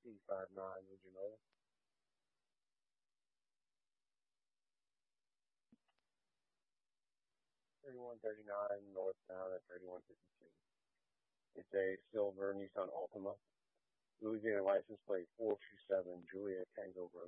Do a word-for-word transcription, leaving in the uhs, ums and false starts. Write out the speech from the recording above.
C five nine, would you know? thirty-one thirty-nine northbound at thirty-one fifty-two. It's a silver Nissan Altima. Louisiana license plate four two seven Juliet Tango Bravo.